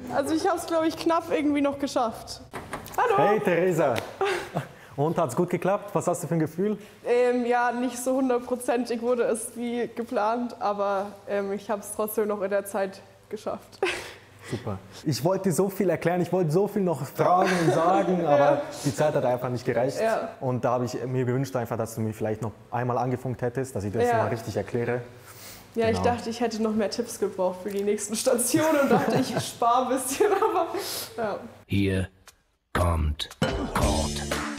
Also ich habe es, glaube ich, knapp irgendwie noch geschafft. Hallo. Hey Theresa. Und hat's gut geklappt? Was hast du für ein Gefühl? Ja, nicht so 100%ig wurde es wie geplant, aber ich habe es trotzdem noch in der Zeit geschafft. Super. Ich wollte dir so viel erklären, ich wollte so viel noch fragen und sagen, aber die Zeit hat einfach nicht gereicht. Ja. Und da habe ich mir gewünscht, einfach, dass du mich vielleicht noch einmal angefunkt hättest, dass ich das mal richtig erkläre. Ja, Genau. Ich dachte, ich hätte noch mehr Tipps gebraucht für die nächsten Stationen und dachte, ich spare ein bisschen, aber ja. Hier kommt Kurt.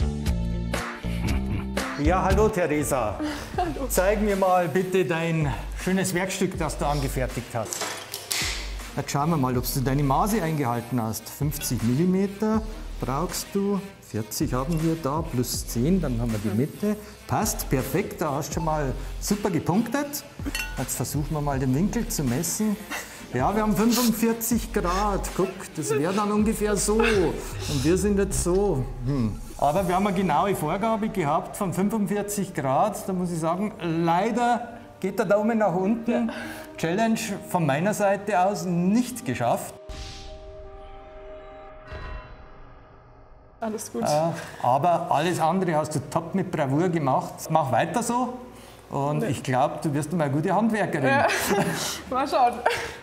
Ja, hallo Theresa. Hallo. Zeig mir mal bitte dein schönes Werkstück, das du angefertigt hast. Jetzt schauen wir mal, ob du deine Maße eingehalten hast. 50 mm brauchst du, 40 haben wir da, plus 10, dann haben wir die Mitte. Passt, perfekt, da hast du schon mal super gepunktet. Jetzt versuchen wir mal den Winkel zu messen. Ja, wir haben 45 Grad. Guck, das wäre dann ungefähr so. Und wir sind jetzt so. Aber wir haben eine genaue Vorgabe gehabt von 45 Grad. Da muss ich sagen, leider geht der Daumen nach unten. Ja. Challenge von meiner Seite aus nicht geschafft. Alles gut. Aber alles andere hast du top mit Bravour gemacht. Mach weiter so. Und ich glaube, du wirst mal eine gute Handwerkerin. Ja. Mal schauen.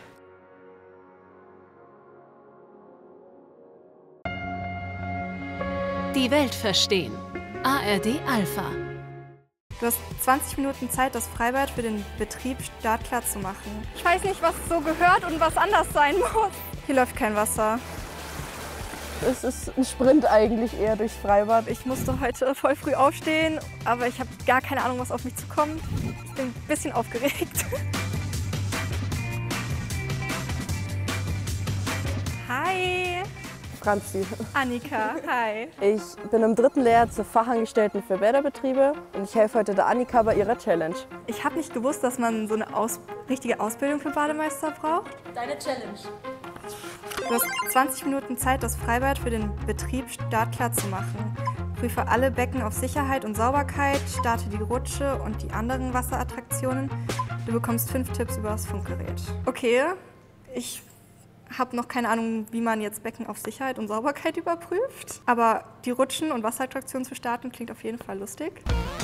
Die Welt verstehen. ARD Alpha. Du hast 20 Minuten Zeit, das Freibad für den Betrieb startklar zu machen. Ich weiß nicht, was so gehört und was anders sein muss. Hier läuft kein Wasser. Es ist ein Sprint eigentlich eher durchs Freibad. Ich musste heute voll früh aufstehen, aber ich habe gar keine Ahnung, was auf mich zukommt. Ich bin ein bisschen aufgeregt. Hi! Franzi. Annika, hi. Ich bin im 3. Lehrjahr zur Fachangestellten für Bäderbetriebe und ich helfe heute der Annika bei ihrer Challenge. Ich habe nicht gewusst, dass man so eine richtige Ausbildung für Bademeister braucht. Deine Challenge. Du hast 20 Minuten Zeit, das Freibad für den Betrieb startklar zu machen. Prüfe alle Becken auf Sicherheit und Sauberkeit, starte die Rutsche und die anderen Wasserattraktionen. Du bekommst 5 Tipps über das Funkgerät. Okay, ich habe noch keine Ahnung, wie man jetzt Becken auf Sicherheit und Sauberkeit überprüft. Aber die Rutschen und Wasserattraktionen zu starten klingt auf jeden Fall lustig.